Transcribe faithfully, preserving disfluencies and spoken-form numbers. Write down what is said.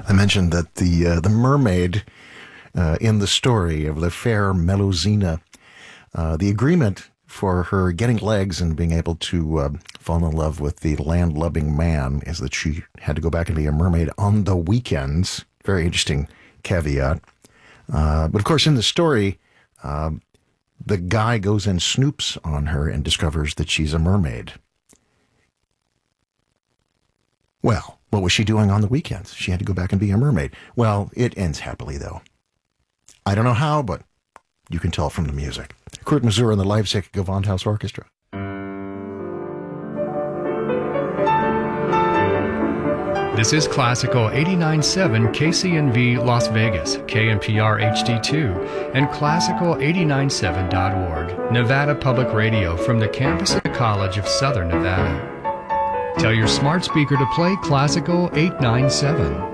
I mentioned that the uh, the mermaid uh, in the story of the fair Melusina, uh, the agreement for her getting legs and being able to uh, fall in love with the land-loving man is that she had to go back and be a mermaid on the weekends. Very interesting caveat. Uh, but of course, in the story, uh, the guy goes and snoops on her and discovers that she's a mermaid. Well, what was she doing on the weekends? She had to go back and be a mermaid. Well, it ends happily, though. I don't know how, but you can tell from the music. Kurt Masur and the Leipzig Gewandhaus Orchestra. This is Classical eighty-nine point seven K C N V Las Vegas, K N P R H D two, and Classical eighty-nine point seven dot org, Nevada Public Radio from the campus of the College of Southern Nevada. Tell your smart speaker to play Classical eight nine seven.